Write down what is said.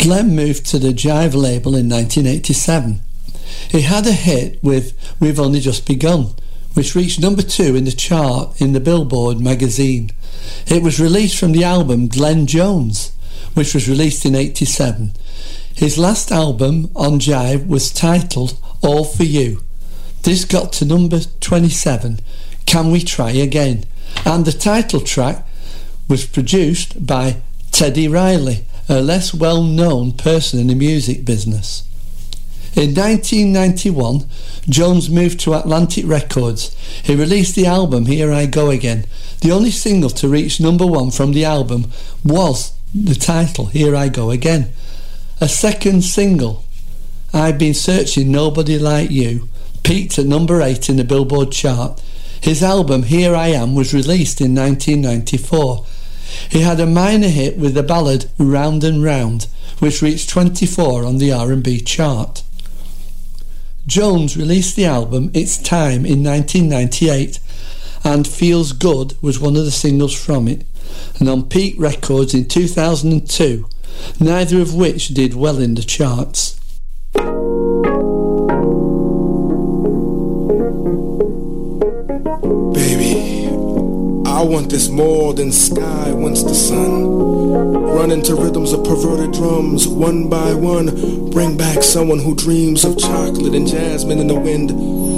Glenn moved to the Jive label in 1987. He had a hit with We've Only Just Begun, which reached number 2 in the chart in the Billboard magazine. It was released from the album Glenn Jones, which was released in 87. His last album on Jive was titled All For You. This got to number 27, Can We Try Again? And the title track was produced by Teddy Riley, a less well-known person in the music business. In 1991, Jones moved to Atlantic Records. He released the album Here I Go Again. The only single to reach number 1 from the album was the title Here I Go Again. A second single, I've Been Searching Nobody Like You, peaked at number 8 in the Billboard chart. His album Here I Am was released in 1994. He had a minor hit with the ballad Round and Round, which reached 24 on the R&B chart. Jones released the album It's Time in 1998, and Feels Good was one of the singles from it, and on Peak Records in 2002, neither of which did well in the charts. Baby, I want this more than sky wants the sun. Run into rhythms of perverted drums, one by one. Bring back someone who dreams of chocolate and jasmine in the wind.